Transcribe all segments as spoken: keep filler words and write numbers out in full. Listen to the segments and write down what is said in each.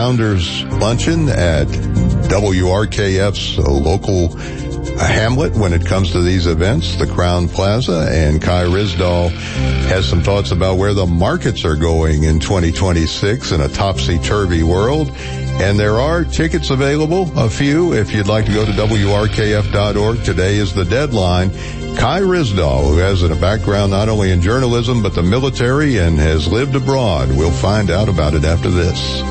Founders Luncheon at W R K F's local hamlet when it comes to these events, the Crown Plaza, and Kai Ryssdal has some thoughts about where the markets are going in twenty twenty-six in a topsy-turvy world. And there are tickets available, a few, if you'd like to go to W R K F dot org. Today is the deadline. Kai Ryssdal, who has a background not only in journalism but the military and has lived abroad. We'll find out about it after this.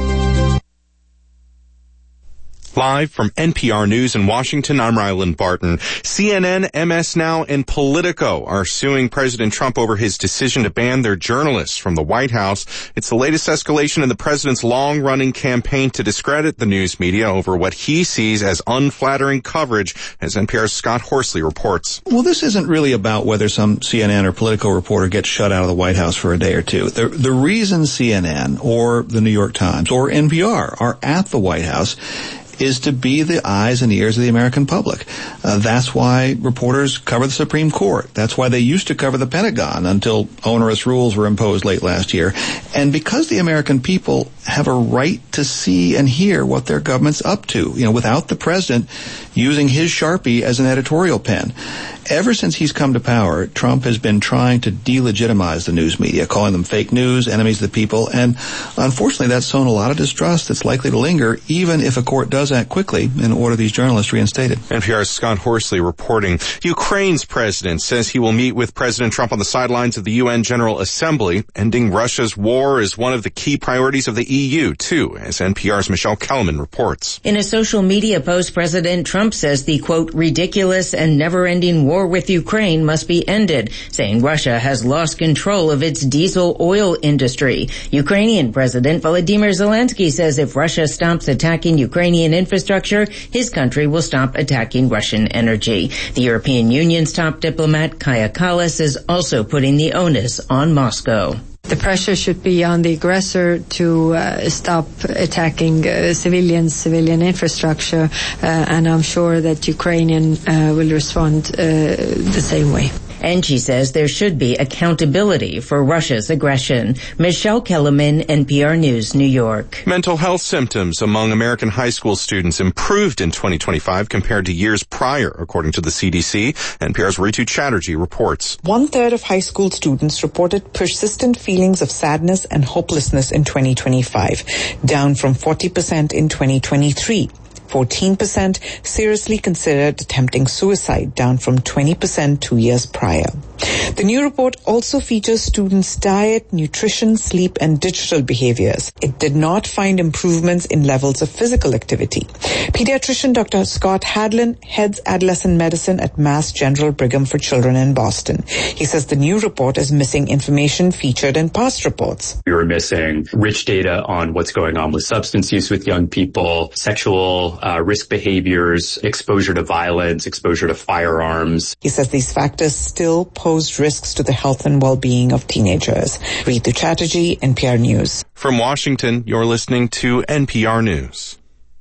Live from N P R News in Washington, I'm Ryland Barton. C N N, M S Now, and Politico are suing President Trump over his decision to ban their journalists from the White House. It's the latest escalation in the president's long-running campaign to discredit the news media over what he sees as unflattering coverage, as N P R's Scott Horsley reports. Well, this isn't really about whether some C N N or Politico reporter gets shut out of the White House for a day or two. The, the reason C N N or the New York Times or N P R are at the White House is to be the eyes and ears of the American public. Uh, that's why reporters cover the Supreme Court. That's why they used to cover the Pentagon until onerous rules were imposed late last year. And because the American people have a right to see and hear what their government's up to, you know, without the president using his Sharpie as an editorial pen. Ever since he's come to power, Trump has been trying to delegitimize the news media, calling them fake news, enemies of the people, and unfortunately that's sown a lot of distrust that's likely to linger, even if a court does act quickly and order these journalists reinstated. N P R's Scott Horsley reporting. Ukraine's president says he will meet with President Trump on the sidelines of the U N General Assembly. Ending Russia's war is one of the key priorities of the E U, too, as N P R's Michelle Kellerman reports. In a social media post, President Trump says the, quote, ridiculous and never-ending war with Ukraine must be ended, saying Russia has lost control of its diesel oil industry. Ukrainian President Volodymyr Zelensky says if Russia stops attacking Ukrainian infrastructure, his country will stop attacking Russian energy. The European Union's top diplomat, Kaja Kallas, is also putting the onus on Moscow. The pressure should be on the aggressor to uh, stop attacking uh, civilians, civilian infrastructure, uh, and I'm sure that Ukrainian uh, will respond uh, the same way. And she says there should be accountability for Russia's aggression. Michelle Kellerman, N P R News, New York. Mental health symptoms among American high school students improved in twenty twenty-five compared to years prior, according to the C D C. N P R's Ritu Chatterjee reports. One-third of high school students reported persistent feelings of sadness and hopelessness in twenty twenty-five, down from forty percent in twenty twenty-three. fourteen percent seriously considered attempting suicide, down from twenty percent two years prior. The new report also features students' diet, nutrition, sleep, and digital behaviors. It did not find improvements in levels of physical activity. Pediatrician Doctor Scott Hadlin heads adolescent medicine at Mass General Brigham for Children in Boston. He says the new report is missing information featured in past reports. We were missing rich data on what's going on with substance use with young people, sexual uh, risk behaviors, exposure to violence, exposure to firearms. He says these factors still pose risks to the health and well-being of teenagers. Ritu Chatterjee, N P R News. From Washington, you're listening to N P R News.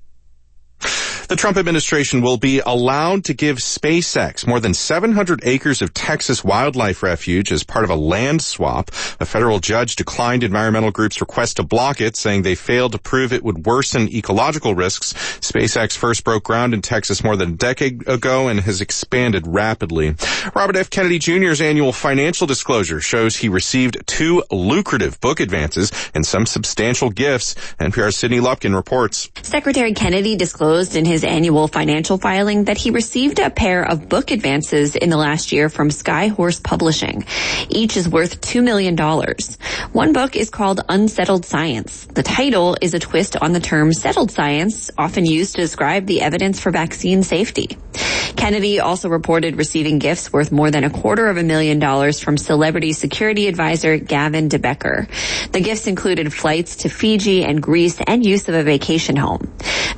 The Trump administration will be allowed to give SpaceX more than seven hundred acres of Texas wildlife refuge as part of a land swap. A federal judge declined environmental groups' request to block it, saying they failed to prove it would worsen ecological risks. SpaceX first broke ground in Texas more than a decade ago and has expanded rapidly. Robert F. Kennedy Junior's annual financial disclosure shows he received two lucrative book advances and some substantial gifts. N P R's Sydney Lupkin reports. Secretary Kennedy disclosed in his annual financial filing that he received a pair of book advances in the last year from Skyhorse Publishing. Each is worth two million dollars. One book is called Unsettled Science. The title is a twist on the term settled science, often used to describe the evidence for vaccine safety. Kennedy also reported receiving gifts worth more than a quarter of a million dollars from celebrity security advisor Gavin DeBecker. The gifts included flights to Fiji and Greece and use of a vacation home.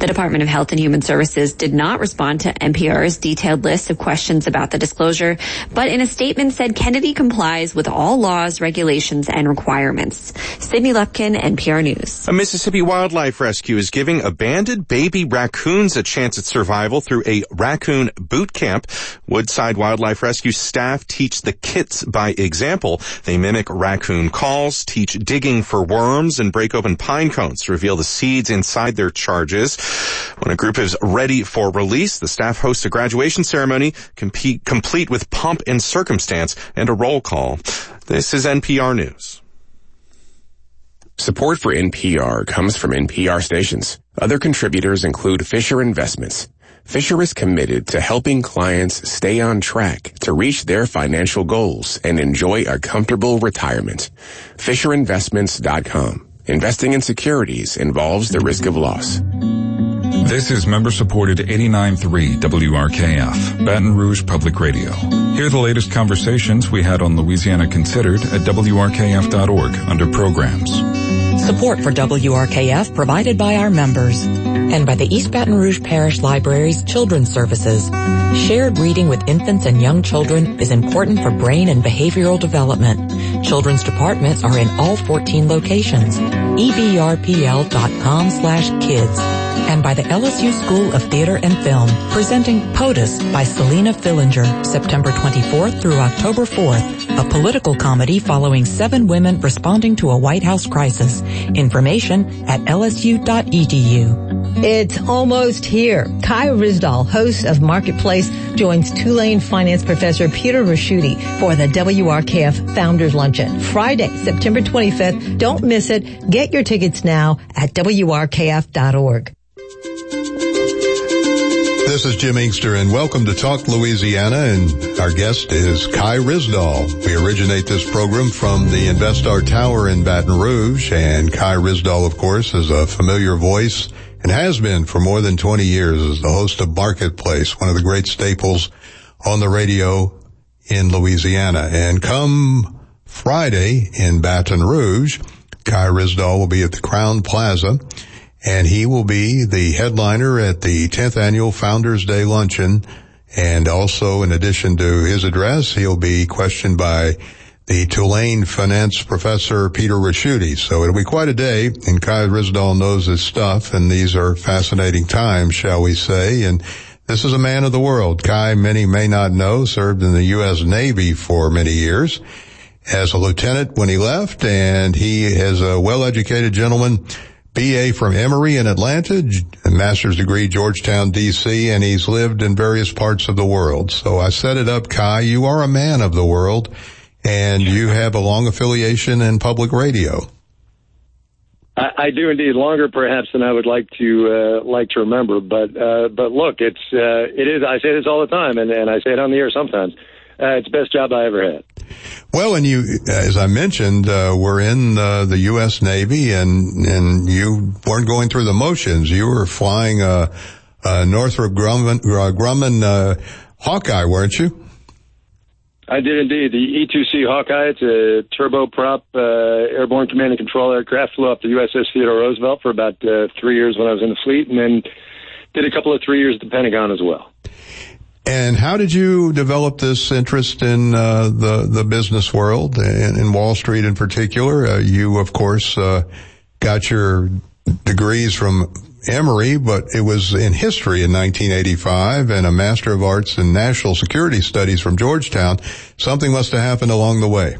The Department of Health and Human Services did not respond to N P R's detailed list of questions about the disclosure, but in a statement said Kennedy complies with all laws, regulations, and requirements. Sydney Lupkin, N P R News. A Mississippi Wildlife Rescue is giving abandoned baby raccoons a chance at survival through a raccoon boot camp. Woodside Wildlife Rescue staff teach the kits by example. They mimic raccoon calls, teach digging for worms, and break open pine cones to reveal the seeds inside their charges. When a group is ready for release, the staff hosts a graduation ceremony compete, complete with pomp and circumstance and a roll call. This is N P R News. Support for N P R comes from N P R stations. Other contributors include Fisher Investments. Fisher is committed to helping clients stay on track to reach their financial goals and enjoy a comfortable retirement. Fisher Investments dot com. Investing in securities involves the risk of loss. This is member-supported eighty-nine point three W R K F, Baton Rouge Public Radio. Hear the latest conversations we had on Louisiana Considered at W R K F dot org under Programs. Support for W R K F provided by our members and by the East Baton Rouge Parish Library's Children's Services. Shared reading with infants and young children is important for brain and behavioral development. Children's departments are in all fourteen locations. E B R P L dot com slash kids. And by the L S U School of Theater and Film, presenting POTUS by Selena Fillinger, September twenty-fourth through October fourth, a political comedy following seven women responding to a White House crisis. Information at L S U dot E D U. It's almost here. Kai Ryssdal, host of Marketplace, joins Tulane finance professor Peter Ricchiuti for the W R K F Founders Luncheon, Friday, September twenty-fifth. Don't miss it. Get your tickets now at W R K F dot org. This is Jim Inkster, and welcome to Talk Louisiana, and our guest is Kai Ryssdal. We originate this program from the InvestStar Tower in Baton Rouge, and Kai Ryssdal, of course, is a familiar voice and has been for more than twenty years as the host of Marketplace, one of the great staples on the radio in Louisiana. And come Friday in Baton Rouge, Kai Ryssdal will be at the Crowne Plaza, and he will be the headliner at the tenth Annual Founders Day Luncheon. And also, in addition to his address, he'll be questioned by the Tulane finance professor, Peter Ricchiuti. So it'll be quite a day, and Kai Ryssdal knows his stuff, and these are fascinating times, shall we say. And this is a man of the world. Kai, many may not know, served in the U S Navy for many years as a lieutenant when he left, and he is a well-educated gentleman, B A from Emory in Atlanta, a master's degree, Georgetown, D C, and he's lived in various parts of the world. So I set it up, Kai. You are a man of the world, and you have a long affiliation in public radio. I, I do indeed, longer perhaps than I would like to uh, like to remember. But uh, but look, it's uh, it is. I say this all the time, and, and I say it on the air sometimes. Uh, it's the best job I ever had. Well, and you, as I mentioned, uh, were in uh, the U S Navy, and and you weren't going through the motions. You were flying a, a Northrop Grumman, uh, Grumman uh, Hawkeye, weren't you? I did indeed. The E two C Hawkeye, it's a turboprop uh, airborne command and control aircraft. Flew up the U S S Theodore Roosevelt for about uh, three years when I was in the fleet, and then did a couple of three years at the Pentagon as well. And how did you develop this interest in uh, the the business world, and in Wall Street in particular? Uh, you, of course, uh, got your degrees from Emory, but it was in history in nineteen eighty-five, and a Master of Arts in National Security Studies from Georgetown. Something must have happened along the way.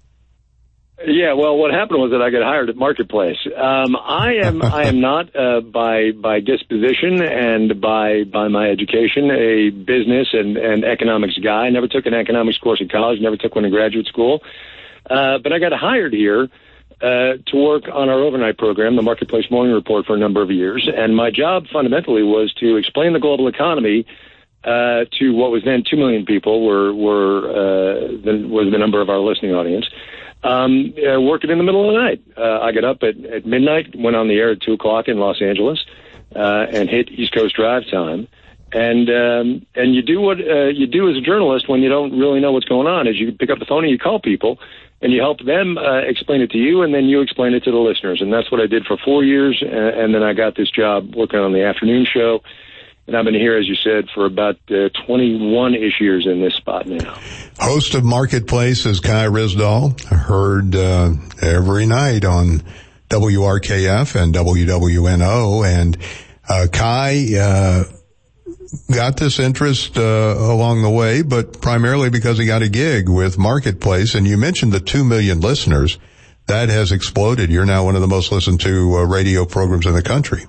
Yeah, well, what happened was that I got hired at Marketplace. Um, I am I am not uh, by by disposition and by by my education a business and, and economics guy. I never took an economics course in college, never took one in graduate school. Uh, but I got hired here uh, to work on our overnight program, the Marketplace Morning Report, for a number of years. And my job fundamentally was to explain the global economy uh, to what was then two million people, were, were uh, the, was the number of our listening audience. Um, uh, working in the middle of the night. Uh, I got up at, at midnight, went on the air at two o'clock in Los Angeles, uh, and hit East Coast drive time. And, um, and you do what, uh, you do as a journalist when you don't really know what's going on, is you pick up the phone and you call people and you help them uh, explain it to you, and then you explain it to the listeners. And that's what I did for four years, and, and then I got this job working on the afternoon show. And I've been here, as you said, for about uh, twenty-one-ish years in this spot now. Host of Marketplace is Kai Ryssdal, heard uh, every night on W R K F and W W N O. And uh, Kai uh, got this interest uh, along the way, but primarily because he got a gig with Marketplace. And you mentioned the two million listeners. That has exploded. You're now one of the most listened to uh, radio programs in the country.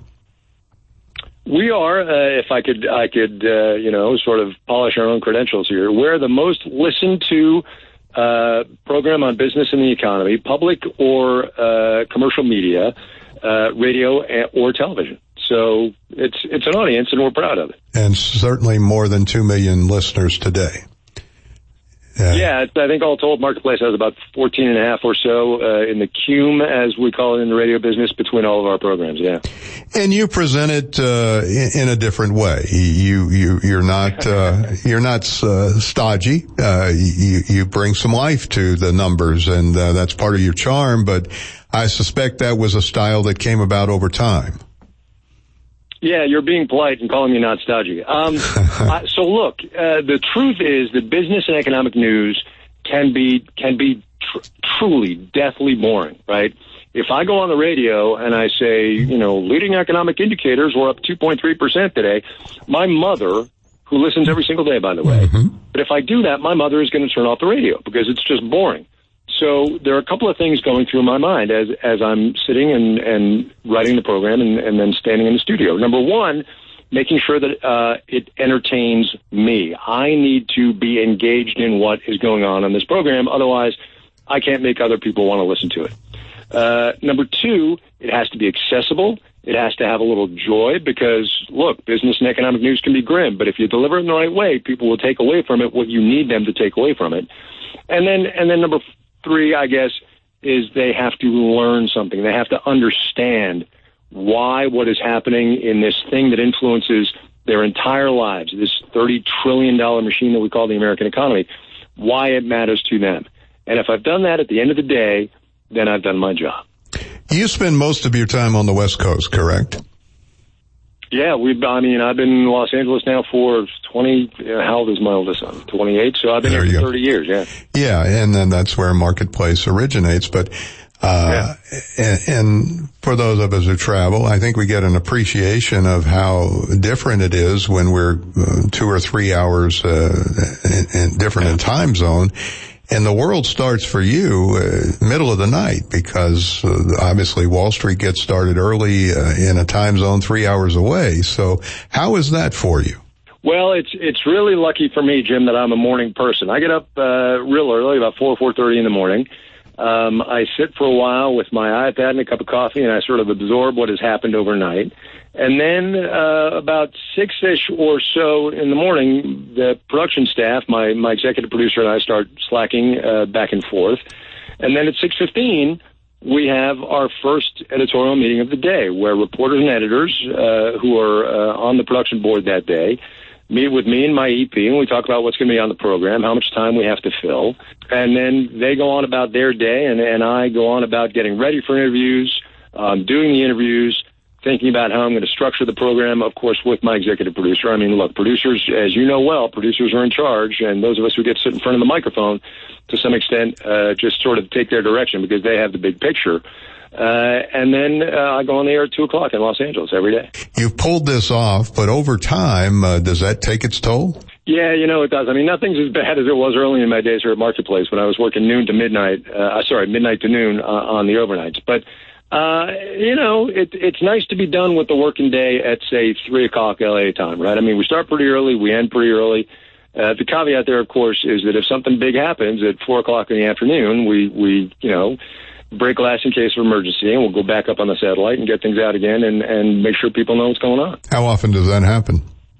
We are, uh, if I could, I could, uh, you know, sort of polish our own credentials here. We're the most listened to uh, program on business and the economy, public or uh, commercial media, uh, radio or television. So it's it's an audience, and we're proud of it. And certainly more than two million listeners today. Uh, yeah, it's, I think all told, Marketplace has about fourteen and a half or so uh, in the cume, as we call it in the radio business, between all of our programs. Yeah, and you present it uh, in, in a different way. You you you're not uh, you're not uh, stodgy. Uh, you you bring some life to the numbers, and uh, that's part of your charm. But I suspect that was a style that came about over time. Yeah, you're being polite and calling me not stodgy. Um, uh, so look, uh, the truth is that business and economic news can be can be tr- truly deathly boring, right? If I go on the radio and I say, you know, leading economic indicators were up two point three percent today, my mother, who listens every single day, by the way, mm-hmm. but if I do that, my mother is going to turn off the radio because it's just boring. So there are a couple of things going through my mind as as I'm sitting and, and writing the program and, and then standing in the studio. Number one, making sure that uh, it entertains me. I need to be engaged in what is going on in this program. Otherwise, I can't make other people want to listen to it. Uh, number two, it has to be accessible. It has to have a little joy because, look, business and economic news can be grim, but if you deliver it in the right way, people will take away from it what you need them to take away from it. And then, and then number three, I guess, is they have to learn something. They have to understand why what is happening in this thing that influences their entire lives, this thirty trillion dollars machine that we call the American economy, why it matters to them. And if I've done that at the end of the day, then I've done my job. You spend most of your time on the West Coast, correct? Yeah, we've. I mean, I've been in Los Angeles now for twenty. Uh, how old is my oldest son? Twenty-eight. So I've been there here for thirty years. Yeah. Yeah, and then that's where Marketplace originates. But uh yeah. and, and for those of us who travel, I think we get an appreciation of how different it is when we're uh, two or three hours uh, in, in different in time zone. And the world starts for you uh, middle of the night because uh, obviously Wall Street gets started early uh, in a time zone three hours away. So how is that for you? Well, it's it's really lucky for me, Jim, that I'm a morning person. I get up uh, real early, about four, four thirty in the morning. Um, I sit for a while with my iPad and a cup of coffee, and I sort of absorb what has happened overnight. And then uh, about six-ish or so in the morning, the production staff, my, my executive producer and I start slacking uh, back and forth. And then at six fifteen, we have our first editorial meeting of the day where reporters and editors uh, who are uh, on the production board that day meet with me and my E P, and we talk about what's going to be on the program, how much time we have to fill. And then they go on about their day, and, and I go on about getting ready for interviews, um, doing the interviews, thinking about how I'm going to structure the program, of course, with my executive producer. I mean, look, producers, as you know well, producers are in charge, and those of us who get to sit in front of the microphone, to some extent, uh, just sort of take their direction because they have the big picture. Uh, and then uh, I go on the air at two o'clock in Los Angeles every day. You've pulled this off, but over time, uh, does that take its toll? Yeah, you know, it does. I mean, nothing's as bad as it was early in my days here at Marketplace when I was working noon to midnight, uh, sorry, midnight to noon uh, on the overnights. But Uh, you know, it, it's nice to be done with the working day at, say, three o'clock L A time, right? I mean, we start pretty early, we end pretty early. Uh, the caveat there, of course, is that if something big happens at four o'clock in the afternoon, we, we, you know, break glass in case of emergency, and we'll go back up on the satellite and get things out again and, and make sure people know what's going on. How often does that happen?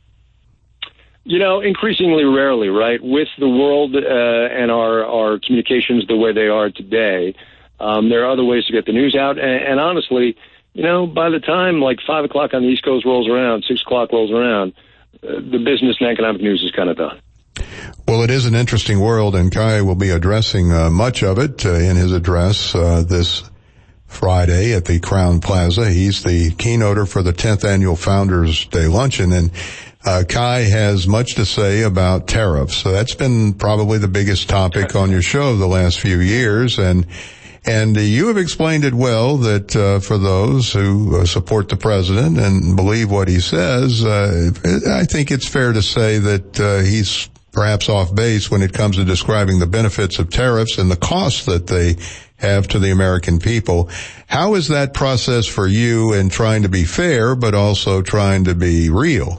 You know, increasingly rarely, right? With the world uh, and our, our communications the way they are today, Um, there are other ways to get the news out. And, and honestly, you know, by the time like five o'clock on the East Coast rolls around, six o'clock rolls around, uh, the business and economic news is kind of done. Well, it is an interesting world, and Kai will be addressing uh, much of it uh, in his address uh, this Friday at the Crown Plaza. He's the keynoter for the tenth Annual Founders Day Luncheon, and uh, Kai has much to say about tariffs. So that's been probably the biggest topic on your show the last few years, and and uh, you have explained it well that uh, for those who uh, support the president and believe what he says, uh, I think it's fair to say that uh, he's perhaps off base when it comes to describing the benefits of tariffs and the costs that they have to the American people. How is that process for you in trying to be fair, but also trying to be real?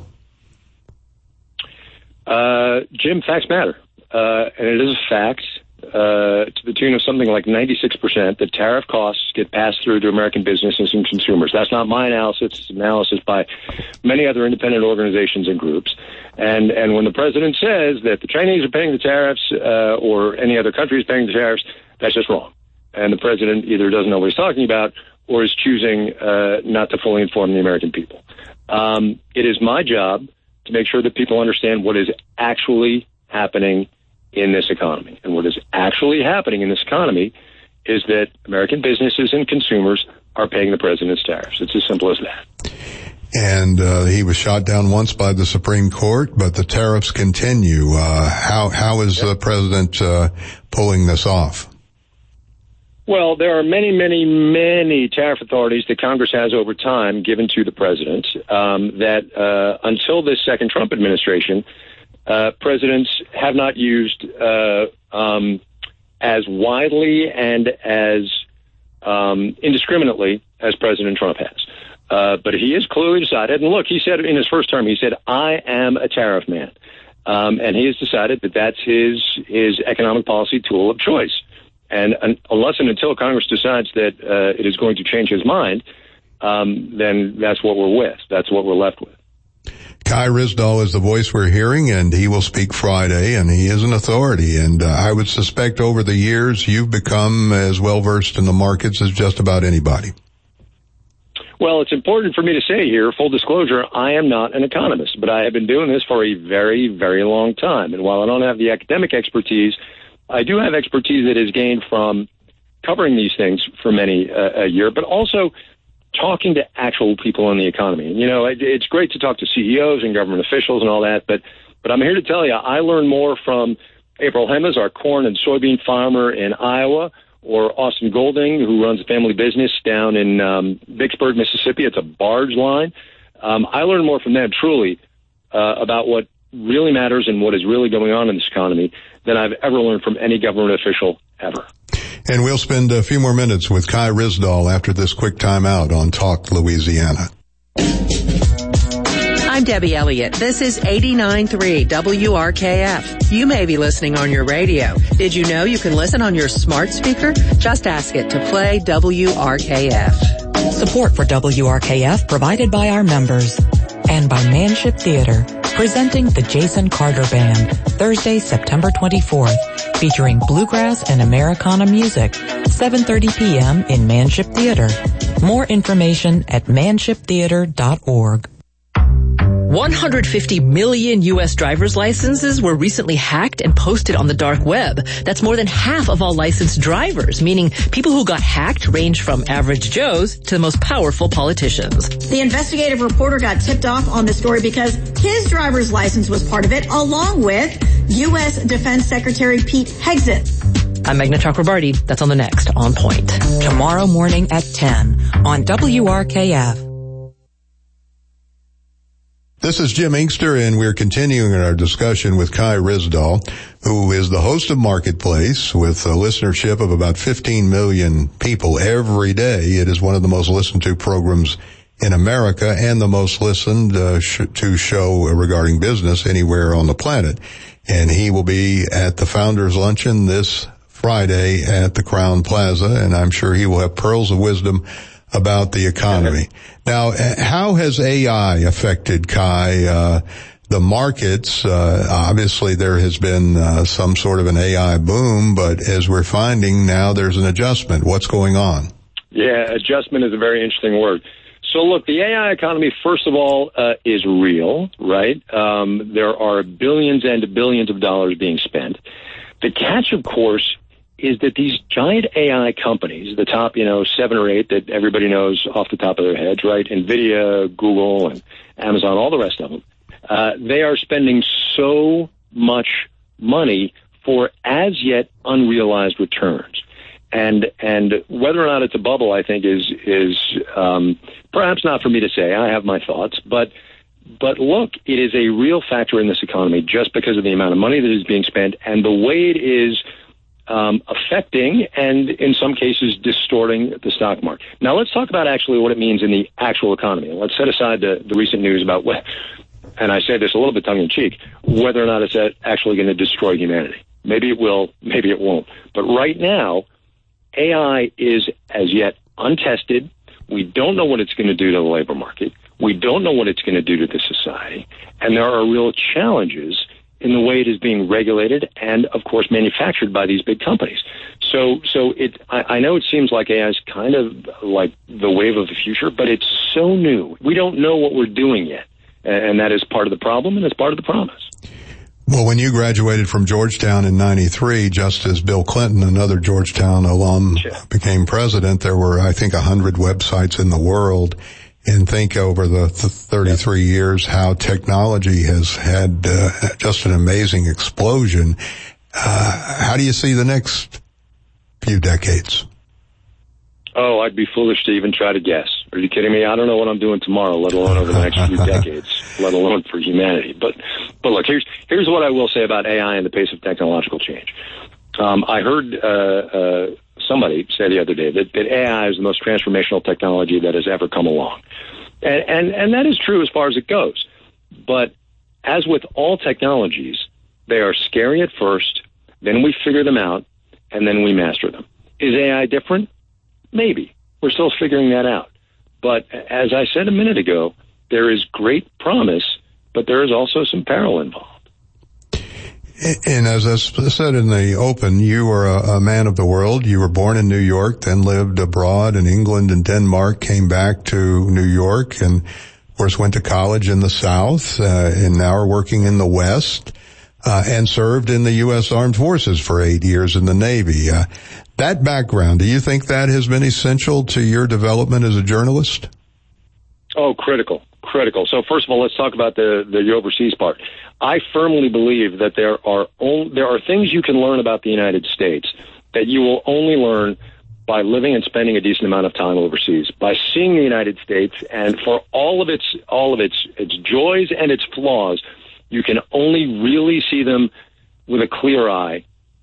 Uh, Jim, facts matter. Uh, and it is a fact, uh, to the tune of something like ninety-six percent that tariff costs get passed through to American businesses and consumers. That's not my analysis. It's analysis by many other independent organizations and groups. And and when the president says that the Chinese are paying the tariffs, uh, or any other country is paying the tariffs, that's just wrong. And the president either doesn't know what he's talking about or is choosing uh, not to fully inform the American people. Um, it is my job to make sure that people understand what is actually happening in this economy. And what is actually happening in this economy is that American businesses and consumers are paying the president's tariffs. It's as simple as that. And uh, he was shot down once by the Supreme Court, but the tariffs continue. Uh, how how is the president uh, pulling this off? Well, there are many, many, many tariff authorities that Congress has over time given to the president um, that uh, until this second Trump administration, uh, presidents have not used uh, um, as widely and as um, indiscriminately as President Trump has. Uh, but he has clearly decided, and look, he said in his first term, he said, I am a tariff man. Um, and he has decided that that's his, his economic policy tool of choice. And un- unless and until Congress decides that uh, it is going to change his mind, um, then that's what we're with. That's what we're left with. Kai Ryssdal is the voice we're hearing, and he will speak Friday, and he is an authority. And uh, I would suspect over the years you've become as well-versed in the markets as just about anybody. Well, it's important for me to say here, full disclosure, I am not an economist, but I have been doing this for a very, very long time. And while I don't have the academic expertise, I do have expertise that is gained from covering these things for many uh, a year, but also talking to actual people in the economy. You know, it, it's great to talk to C E Os and government officials and all that, but but I'm here to tell you, I learn more from April Hemmes, our corn and soybean farmer in Iowa, or Austin Golding, who runs a family business down in um, Vicksburg, Mississippi. It's a barge line. Um, I learn more from them, truly, uh, about what really matters and what is really going on in this economy than I've ever learned from any government official ever. And we'll spend a few more minutes with Kai Ryssdal after this quick timeout on Talk Louisiana. I'm Debbie Elliott. This is eighty-nine point three W R K F. You may be listening on your radio. Did you know you can listen on your smart speaker? Just ask it to play W R K F. Support for W R K F provided by our members and by Manship Theater, presenting the Jason Carter Band, Thursday, September twenty-fourth, featuring bluegrass and Americana music, seven thirty p.m. in Manship Theater. More information at manship theater dot org. one hundred fifty million U S driver's licenses were recently hacked and posted on the dark web. That's more than half of all licensed drivers, meaning people who got hacked range from average Joes to the most powerful politicians. The investigative reporter got tipped off on the story because his driver's license was part of it, along with U S Defense Secretary Pete Hegseth. I'm Meghna Chakrabarty. That's on the next On Point. Tomorrow morning at ten on W R K F. This is Jim Inkster, and we're continuing our discussion with Kai Ryssdal, who is the host of Marketplace with a listenership of about fifteen million people every day. It is one of the most listened to programs in America and the most listened uh, sh- to show regarding business anywhere on the planet. And he will be at the Founders Luncheon this Friday at the Crown Plaza, and I'm sure he will have pearls of wisdom about the economy. Now, how has A I affected, Kai, uh, the markets? Uh, obviously there has been uh, some sort of an A I boom, but as we're finding now, there's an adjustment. What's going on? Yeah, adjustment is a very interesting word. So look, the A I economy, first of all, uh, is real, right? Um, there are billions and billions of dollars being spent. The catch, of course, is that these giant A I companies, the top, you know, seven or eight that everybody knows off the top of their heads, right? NVIDIA, Google, and Amazon, all the rest of them, uh, they are spending so much money for as yet unrealized returns. And and whether or not it's a bubble, I think, is is um, perhaps not for me to say. I have my thoughts, but but look, it is a real factor in this economy just because of the amount of money that is being spent and the way it is um, affecting and in some cases distorting the stock market. Now let's talk about actually what it means in the actual economy. And let's set aside the, the recent news about what, and I say this a little bit tongue in cheek, whether or not it's actually going to destroy humanity. Maybe it will, maybe it won't. But right now, A I is as yet untested. We don't know what it's going to do to the labor market. We don't know what it's going to do to the society. And there are real challenges in the way it is being regulated and, of course, manufactured by these big companies. So so it. I, I know it seems like A I is kind of like the wave of the future, but it's so new. We don't know what we're doing yet. And that is part of the problem, and it's part of the promise. Well, when you graduated from Georgetown in ninety-three, just as Bill Clinton, another Georgetown alum, sure. became president, there were, I think, one hundred websites in the world. And think over the th- thirty-three yep. years how technology has had uh, just an amazing explosion. Uh, how do you see the next few decades? Oh, I'd be foolish to even try to guess. Are you kidding me? I don't know what I'm doing tomorrow, let alone over the next few decades, let alone for humanity. But, but look, here's here's what I will say about A I and the pace of technological change. Um, I heard uh, uh, somebody say the other day that, that A I is the most transformational technology that has ever come along, and, and and that is true as far as it goes. But as with all technologies, they are scary at first, then we figure them out, and then we master them. Is A I different? Maybe. We're still figuring that out. But as I said a minute ago, there is great promise, but there is also some peril involved. And as I said in the open, you were a, a man of the world. You were born in New York, then lived abroad in England and Denmark, came back to New York, and of course went to college in the South, uh, and now are working in the West, uh, and served in the U S Armed Forces for eight years in the Navy. Uh, that background, do you think that has been essential to your development as a journalist? Oh, critical, critical. So first of all, let's talk about the, the overseas part. I firmly believe that there are only, there are things you can learn about the United States that you will only learn by living and spending a decent amount of time overseas, by seeing the United States, and for all of its all of its its joys and its flaws, you can only really see them with a clear eye,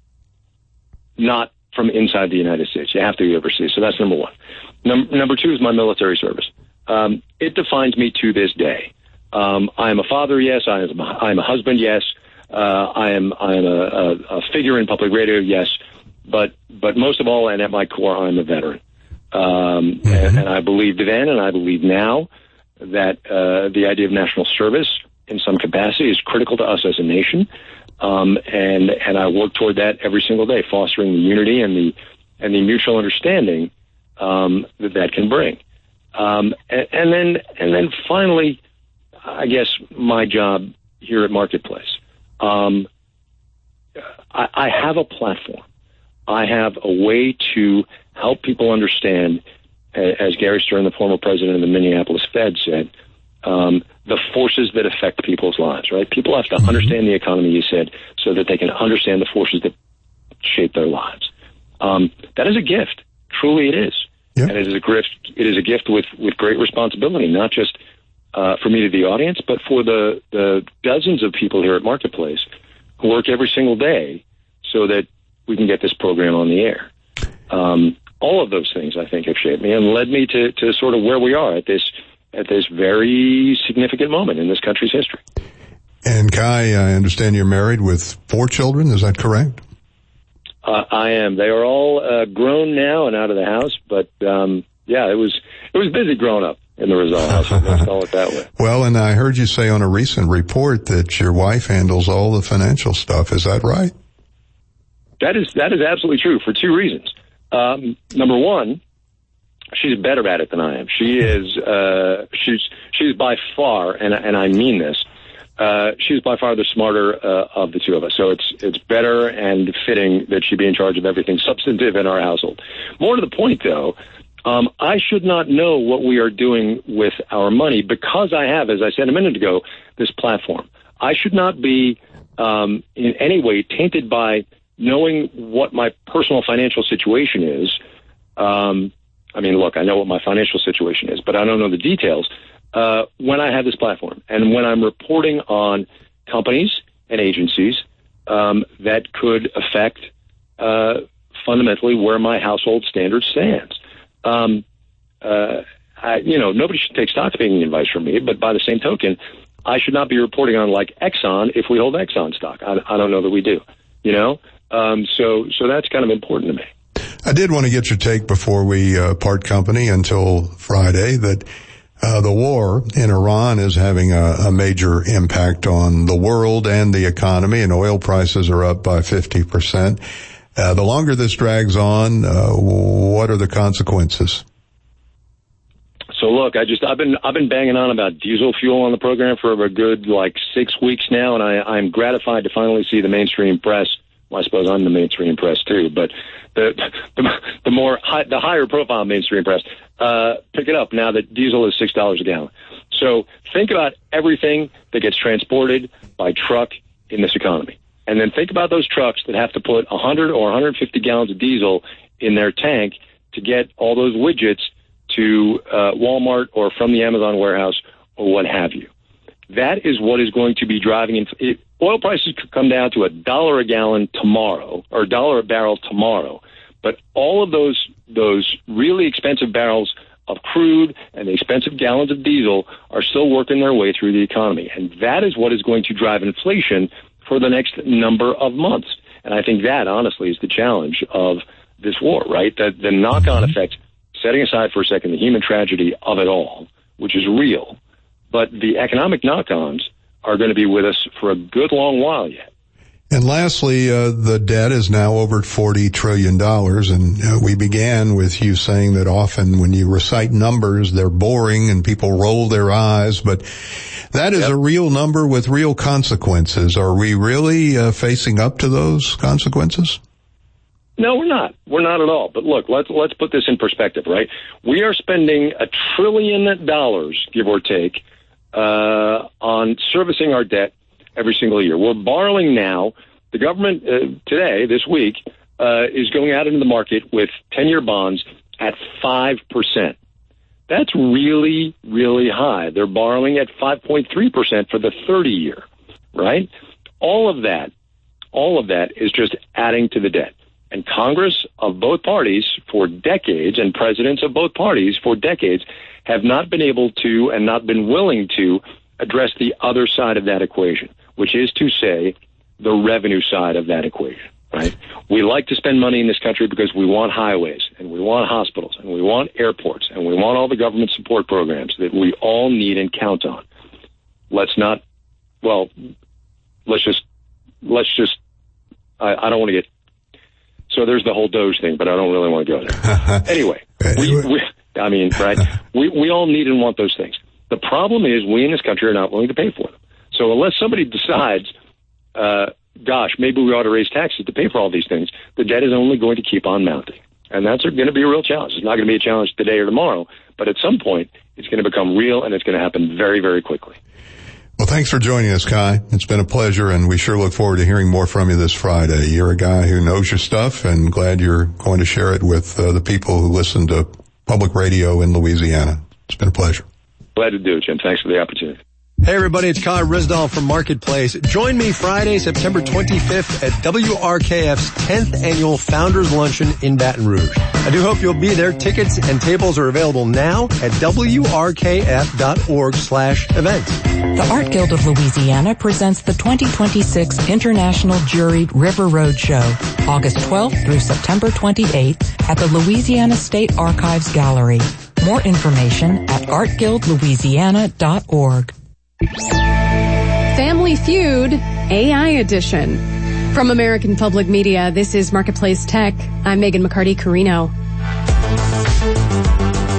not from inside the United States. You have to be overseas. So that's number one. Num- number two is my military service. Um, it defines me to this day. Um, I am a father, yes. I am a, I am a husband, yes. Uh, I am I am a, a, a figure in public radio, yes. But but most of all, and at my core, I'm a veteran. Um, mm-hmm. and, and I believed then, and I believe now, that uh, the idea of national service in some capacity is critical to us as a nation. Um, and and I work toward that every single day, fostering the unity and the and the mutual understanding um, that that can bring. Um, and, and then and then finally, I guess my job here at Marketplace. Um, I, I have a platform. I have a way to help people understand, as Gary Stern, the former president of the Minneapolis Fed, said, um, the forces that affect people's lives, right? People have to mm-hmm. understand the economy, he said, so that they can understand the forces that shape their lives. Um, that is a gift. Truly it is. Yep. And it is a gift, it is a gift with, with great responsibility, not just uh, for me to the audience, but for the, the dozens of people here at Marketplace who work every single day so that we can get this program on the air. Um, all of those things, I think, have shaped me and led me to, to sort of where we are at this at this very significant moment in this country's history. And Kai, I understand you're married with four children. Is that correct? Uh, I am. They are all uh, grown now and out of the house, but um, yeah, it was it was busy growing up in the Rizal house. Let's call it that way. Well, and I heard you say on a recent report that your wife handles all the financial stuff. Is that right? That is that is absolutely true for two reasons. Um, number one, she's better at it than I am. She is, uh, she's, she's by far, and, and I mean this, uh, she's by far the smarter, uh, of the two of us. So it's, it's better and fitting that she be in charge of everything substantive in our household. More to the point, though, um, I should not know what we are doing with our money because I have, as I said a minute ago, this platform. I should not be, um, in any way tainted by knowing what my personal financial situation is. Um, I mean, look, I know what my financial situation is, but I don't know the details, uh, when I have this platform and when I'm reporting on companies and agencies, um, that could affect, uh, fundamentally where my household standard stands. Um, uh, I, you know, nobody should take stock taking advice from me, but by the same token, I should not be reporting on like Exxon if we hold Exxon stock. I, I don't know that we do, you know? Um, so, so that's kind of important to me. I did want to get your take before we uh, part company until Friday that uh, the war in Iran is having a, a major impact on the world and the economy, and oil prices are up by fifty percent. Uh, the longer this drags on, uh, what are the consequences? So look, I just I've been I've been banging on about diesel fuel on the program for a good like six weeks now, and I, I'm gratified to finally see the mainstream press. Well, I suppose I'm the mainstream press too, but the the, the more high, the higher profile mainstream press uh, pick it up now that diesel is six dollars a gallon. So think about everything that gets transported by truck in this economy. And then think about those trucks that have to put one hundred or one hundred fifty gallons of diesel in their tank to get all those widgets to uh, Walmart or from the Amazon warehouse or what have you. That is what is going to be driving. Inf- it, oil prices could come down to a dollar a gallon tomorrow or a dollar a barrel tomorrow. But all of those those really expensive barrels of crude and the expensive gallons of diesel are still working their way through the economy. And that is what is going to drive inflation for the next number of months. And I think that, honestly, is the challenge of this war, right? That the knock-on effects, setting aside for a second the human tragedy of it all, which is real, but the economic knock-ons are going to be with us for a good long while yet. And lastly, uh, the debt is now over forty trillion dollars, and uh, we began with you saying that often when you recite numbers, they're boring and people roll their eyes, but that is yep. a real number with real consequences. Are we really uh, facing up to those consequences? No, we're not. We're not at all. But look, let's let's put this in perspective, right? We are spending a trillion dollars, give or take, uh, on servicing our debt every single year. We're borrowing now. The government uh, today, this week, uh, is going out into the market with ten-year bonds at five percent. That's really, really high. They're borrowing at five point three percent for the thirty-year, right? All of that, all of that is just adding to the debt. And Congress of both parties for decades and presidents of both parties for decades have not been able to and not been willing to address the other side of that equation, which is to say the revenue side of that equation, right? We like to spend money in this country because we want highways and we want hospitals and we want airports and we want all the government support programs that we all need and count on. Let's not, well, let's just, let's just, I, I don't want to get, so there's the whole Doge thing, but I don't really want to go there. Anyway, we, we, I mean, right, we, we all need and want those things. The problem is we in this country are not willing to pay for them. So unless somebody decides, uh, gosh, maybe we ought to raise taxes to pay for all these things, the debt is only going to keep on mounting. And that's going to be a real challenge. It's not going to be a challenge today or tomorrow, but at some point it's going to become real and it's going to happen very, very quickly. Well, thanks for joining us, Kai. It's been a pleasure, and we sure look forward to hearing more from you this Friday. You're a guy who knows your stuff, and glad you're going to share it with uh, the people who listen to public radio in Louisiana. It's been a pleasure. Glad to do it, Jim. Thanks for the opportunity. Hey everybody, it's Kai Risdall from Marketplace. Join me Friday, September twenty-fifth at W R K F's tenth Annual Founders Luncheon in Baton Rouge. I do hope you'll be there. Tickets and tables are available now at W R K F dot org slash events. The Art Guild of Louisiana presents the twenty twenty-six International Juried River Road Show, August twelfth through September twenty-eighth at the Louisiana State Archives Gallery. More information at art guild louisiana dot org. Family Feud, A I Edition. From American Public Media, this is Marketplace Tech. I'm Megan McCarty-Carino.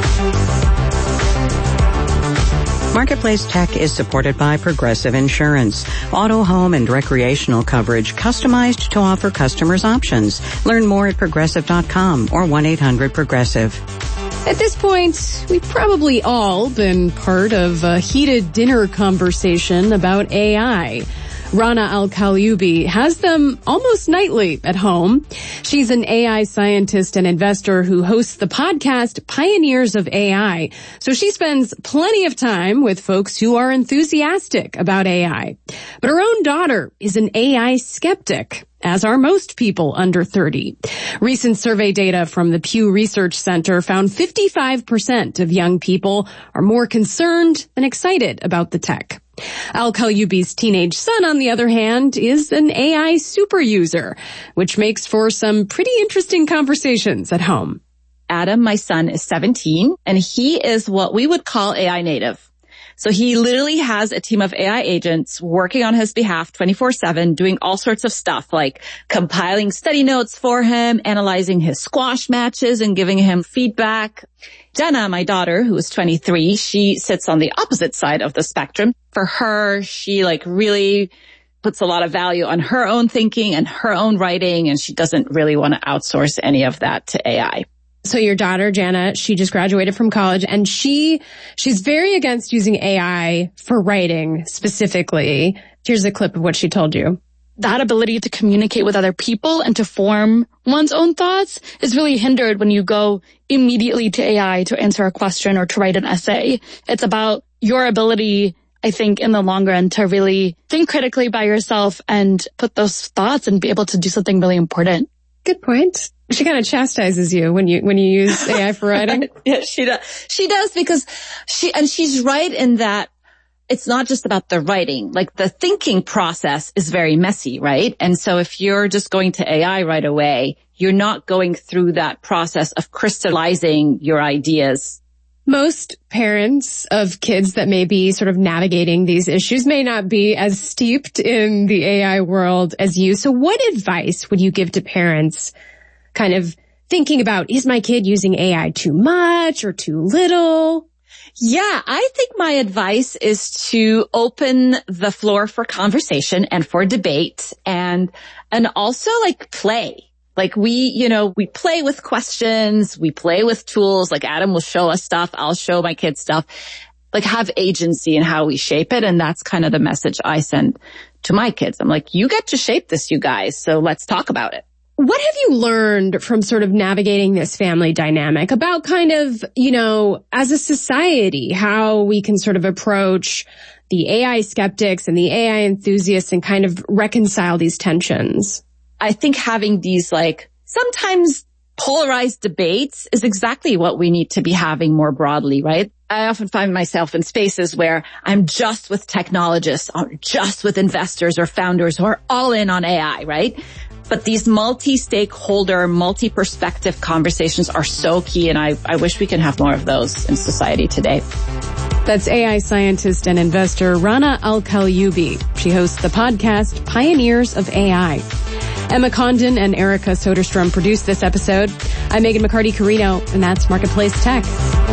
Marketplace Tech is supported by Progressive Insurance. Auto, home, and recreational coverage customized to offer customers options. Learn more at progressive dot com or one eight hundred progressive. At this point, we've probably all been part of a heated dinner conversation about A I. Rana Al-Kalyoubi has them almost nightly at home. She's an A I scientist and investor who hosts the podcast Pioneers of A I. So she spends plenty of time with folks who are enthusiastic about A I. But her own daughter is an A I skeptic, as are most people under thirty. Recent survey data from the Pew Research Center found fifty-five percent of young people are more concerned than excited about the tech. Al-Kalyoubi's teenage son, on the other hand, is an A I super user, which makes for some pretty interesting conversations at home. Adam, my son, is seventeen, and he is what we would call A I native. So he literally has a team of A I agents working on his behalf twenty-four seven, doing all sorts of stuff like compiling study notes for him, analyzing his squash matches and giving him feedback. Jenna, my daughter, who is twenty-three, she sits on the opposite side of the spectrum. For her, she like really puts a lot of value on her own thinking and her own writing, and she doesn't really want to outsource any of that to A I. So your daughter, Jana, she just graduated from college, and she she's very against using A I for writing specifically. Here's a clip of what she told you. That ability to communicate with other people and to form one's own thoughts is really hindered when you go immediately to A I to answer a question or to write an essay. It's about your ability, I think, in the long run to really think critically by yourself and put those thoughts and be able to do something really important. Good point. She kind of chastises you when you when you use A I for writing. Yeah, she does. She does because she and she's right in that it's not just about the writing. Like the thinking process is very messy, right? And so if you're just going to A I right away, you're not going through that process of crystallizing your ideas. Most parents of kids that may be sort of navigating these issues may not be as steeped in the A I world as you. So what advice would you give to parents kind of thinking about, is my kid using A I too much or too little? Yeah, I think my advice is to open the floor for conversation and for debate and, and also like play. Like we, you know, we play with questions, we play with tools, like Adam will show us stuff, I'll show my kids stuff, like have agency in how we shape it. And that's kind of the message I send to my kids. I'm like, you get to shape this, you guys, so let's talk about it. What have you learned from sort of navigating this family dynamic about kind of, you know, as a society, how we can sort of approach the A I skeptics and the A I enthusiasts and kind of reconcile these tensions? I think having these like sometimes polarized debates is exactly what we need to be having more broadly, right? I often find myself in spaces where I'm just with technologists or just with investors or founders who are all in on A I, right? But these multi-stakeholder, multi-perspective conversations are so key, and I, I wish we can have more of those in society today. That's A I scientist and investor Rana Al-Kalyoubi. She hosts the podcast Pioneers of A I. Emma Condon and Erica Soderstrom produced this episode. I'm Megan McCarty-Carino, and that's Marketplace Tech.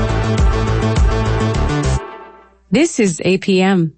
This is A P M.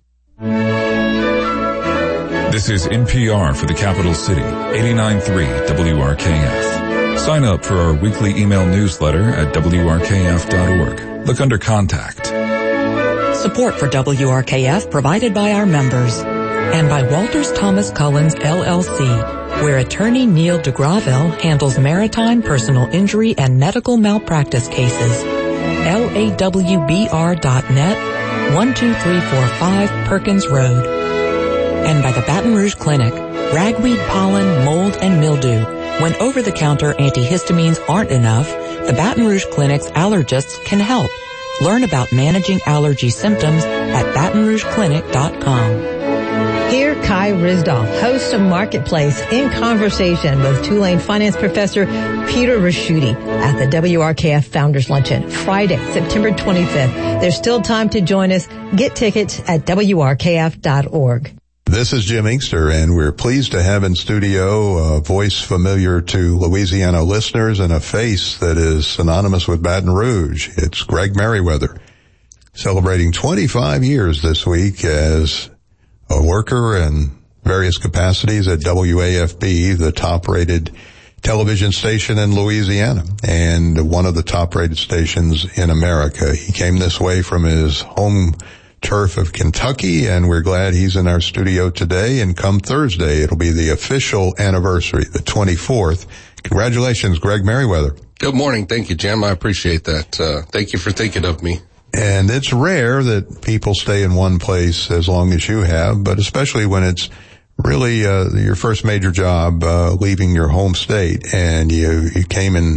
This is N P R for the capital city, eighty-nine point three W R K F. Sign up for our weekly email newsletter at W R K F dot org. Look under Contact. Support for W R K F provided by our members and by Walters Thomas Collins, L L C, where attorney Neil deGravelle handles maritime personal injury and medical malpractice cases. L A W B R dot net, one two three four five Perkins Road. And by the Baton Rouge Clinic, ragweed pollen, mold, and mildew. When over-the-counter antihistamines aren't enough, the Baton Rouge Clinic's allergists can help. Learn about managing allergy symptoms at baton rouge clinic dot com. Here, Kai Ryssdal, host of Marketplace, in conversation with Tulane finance professor Peter Ricchiuti at the W R K F Founders Luncheon, Friday, September twenty-fifth. There's still time to join us. Get tickets at W R K F dot org. This is Jim Inkster, and we're pleased to have in studio a voice familiar to Louisiana listeners and a face that is synonymous with Baton Rouge. It's Greg Merriweather. celebrating twenty-five years this week as a worker in various capacities at W A F B, the top-rated television station in Louisiana, and one of the top-rated stations in America. He came this way from his home turf of Kentucky, and we're glad he's in our studio today. And come Thursday, it'll be the official anniversary, the twenty-fourth. Congratulations, Greg Merriweather. Good morning. Thank you, Jim. I appreciate that. Uh, thank you for thinking of me. And it's rare that people stay in one place as long as you have, but especially when it's really uh, your first major job, uh, leaving your home state, and you, you came in,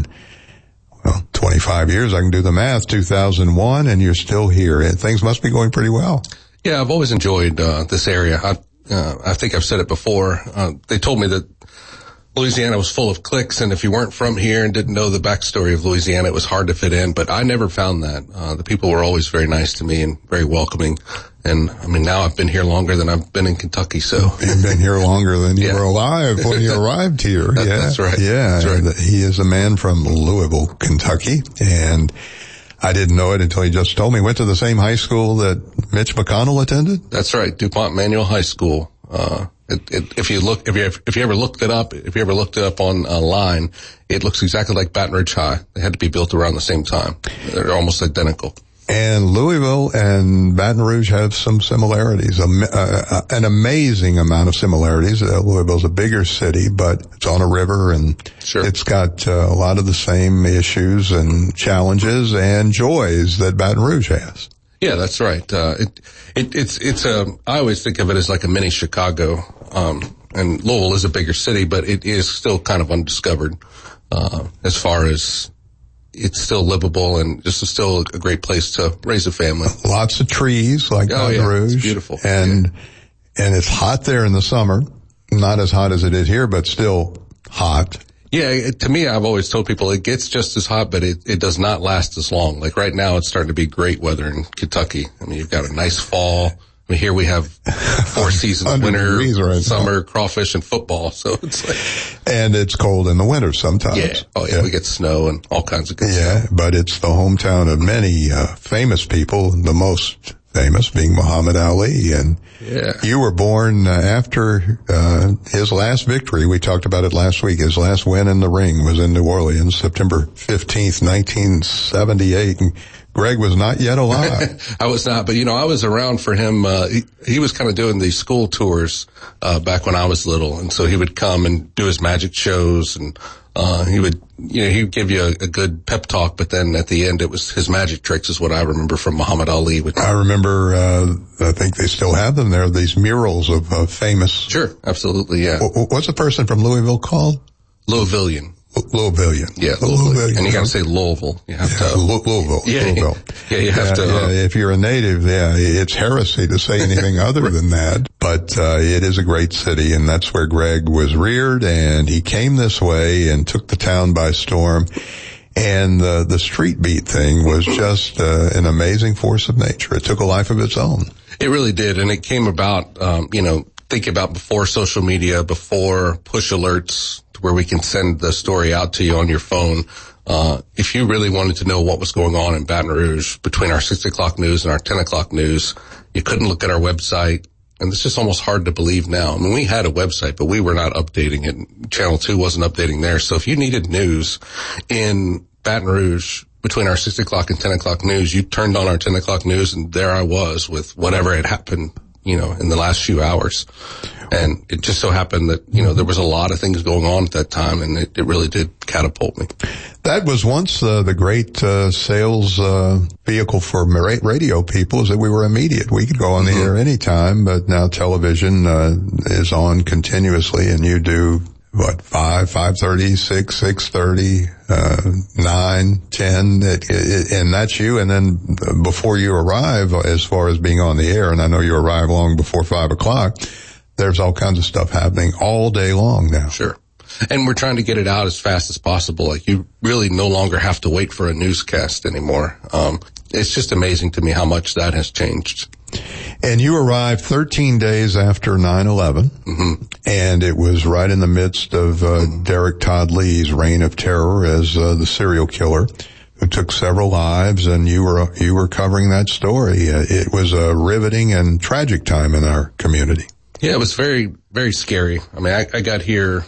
well, twenty-five years, I can do the math, two thousand one, and you're still here. And things must be going pretty well. Yeah, I've always enjoyed uh, this area. I, uh, I think I've said it before. Uh, they told me that Louisiana was full of cliques, and if you weren't from here and didn't know the backstory of Louisiana, it was hard to fit in, but I never found that. Uh, the people were always very nice to me and very welcoming. And, I mean, now I've been here longer than I've been in Kentucky, so. You've been here longer than you yeah. were alive when you arrived here. that, yeah. That's right. Yeah. That's right. He is a man from Louisville, Kentucky, and I didn't know it until he just told me. Went to the same high school that Mitch McConnell attended? That's right, DuPont Manual High School. Uh, it, it, if you look, if you, if you ever looked it up, if you ever looked it up on a line, it looks exactly like Baton Rouge High. They had to be built around the same time. They're almost identical. And Louisville and Baton Rouge have some similarities, um, uh, an amazing amount of similarities. Uh, Louisville's a bigger city, but it's on a river, and sure. it's got uh, a lot of the same issues and challenges and joys that Baton Rouge has. Yeah, that's right. Uh, it, it, it's, it's a, I always think of it as like a mini Chicago. Um, and Louisville is a bigger city, but it is still kind of undiscovered, uh, as far as it's still livable and just still a great place to raise a family. Lots of trees like oh, Baton yeah, Rouge. It's beautiful. And, yeah. and it's hot there in the summer. Not as hot as it is here, but still hot. Yeah, it, to me, I've always told people it gets just as hot, but it, it does not last as long. Like right now, it's starting to be great weather in Kentucky. I mean, you've got a nice fall. I mean, here we have four seasons, winter, right summer, now. Crawfish, and football. So it's like. And it's cold in the winter sometimes. Yeah. Oh, yeah. yeah. We get snow and all kinds of good yeah, stuff. But it's the hometown of many uh, famous people, the most famous being Muhammad Ali. And yeah. you were born uh, after uh, his last victory. We talked about it last week. His last win in the ring was in New Orleans, September fifteenth, nineteen seventy-eight. And Greg was not yet alive. I was not, but you know, I was around for him. Uh, he, he was kind of doing these school tours, uh, back when I was little. And so he would come and do his magic shows, and, uh, he would, you know, he would give you a, a good pep talk, but then at the end it was his magic tricks is what I remember from Muhammad Ali. With I remember, uh, I think they still have them there, these murals of, of famous. Sure, absolutely, yeah. W- what's the person from Louisville called? Louisvillian. Louisvillian. Yeah, Louisvillian. And you gotta say Louisville. You have yeah, to. Louisville. Yeah, Louisville. Yeah, you have yeah, to. Uh, yeah, if you're a native, yeah, it's heresy to say anything other than that. But, uh, it is a great city, and that's where Greg was reared, and he came this way and took the town by storm. And uh, the street beat thing was just uh, an amazing force of nature. It took a life of its own. It really did, and it came about, um, you know, think about before social media, before push alerts, where we can send the story out to you on your phone. Uh, if you really wanted to know what was going on in Baton Rouge between our six o'clock news and our ten o'clock news, you couldn't look at our website. And it's just almost hard to believe now. I mean, we had a website, but we were not updating it. Channel two wasn't updating there. So if you needed news in Baton Rouge between our six o'clock and ten o'clock news, you turned on our ten o'clock news, and there I was with whatever had happened, you know, in the last few hours. And it just so happened that, you know, there was a lot of things going on at that time, and it, it really did catapult me. That was once uh, the great uh, sales uh, vehicle for radio people, is that we were immediate. We could go on the mm-hmm. air anytime, but now television uh, is on continuously, and you do, what, five, five thirty, six, six thirty, uh, nine, ten, it, it, and that's you. And then before you arrive, as far as being on the air, and I know you arrive long before five o'clock, there's all kinds of stuff happening all day long now. Sure. And we're trying to get it out as fast as possible. Like, you really no longer have to wait for a newscast anymore. Um, it's just amazing to me how much that has changed. And you arrived thirteen days after nine eleven, mm-hmm. and it was right in the midst of uh, Derek Todd Lee's reign of terror as uh, the serial killer. who took several lives, and you were you were covering that story. Uh, it was a riveting and tragic time in our community. Yeah, it was very, very scary. I mean, I, I got here